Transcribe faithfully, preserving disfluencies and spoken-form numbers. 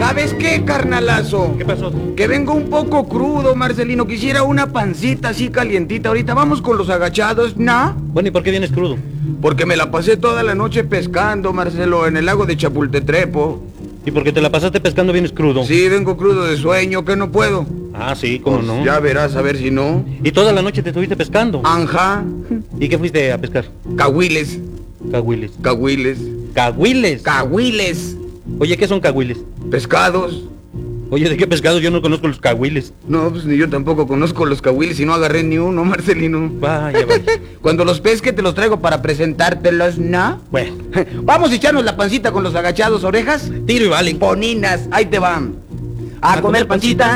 ¿Sabes qué, carnalazo? ¿Qué pasó? Que vengo un poco crudo, Marcelino. Quisiera una pancita así calientita. Ahorita vamos con los agachados, ¿no? Bueno, ¿y por qué vienes crudo? Porque me la pasé toda la noche pescando, Marcelo, en el lago de Chapultetrepo. ¿Y por qué te la pasaste pescando vienes crudo? Sí, vengo crudo de sueño, que no puedo. Ah, sí, ¿cómo Pues no? ya verás, a ver si no. ¿Y toda la noche te estuviste pescando? Anja, ¿Y qué fuiste a pescar? cahuiles, Cahuiles. cahuiles, ¿Cahuiles? cahuiles, Oye, ¿qué son cahuiles? pescados. Oye, ¿de qué pescado? Yo no conozco los cahuiles. No, pues ni yo tampoco conozco los cahuiles y no agarré ni uno, Marcelino. Vaya, vaya. Cuando los pesque te los traigo para presentártelos, ¿no? Bueno, Vamos a echarnos la pancita con los agachados, orejas. tiro y vale. Poninas, ahí te van. A, A comer comer pancita,